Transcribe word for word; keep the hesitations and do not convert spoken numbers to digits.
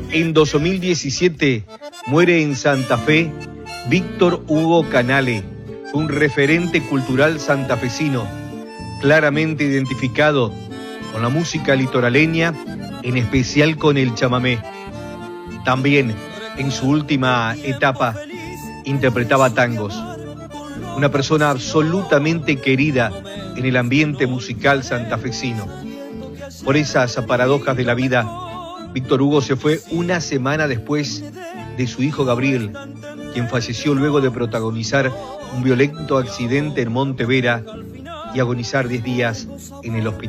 En dos mil diecisiete muere en Santa Fe Víctor Hugo Canale, un referente cultural santafesino, claramente identificado con la música litoraleña, en especial con el chamamé. También, en su última etapa, interpretaba tangos. Una persona absolutamente querida en el ambiente musical santafesino. Por esas paradojas de la vida, Víctor Hugo se fue una semana después de su hijo Gabriel, quien falleció luego de protagonizar un violento accidente en Monte Vera y agonizar diez días en el hospital.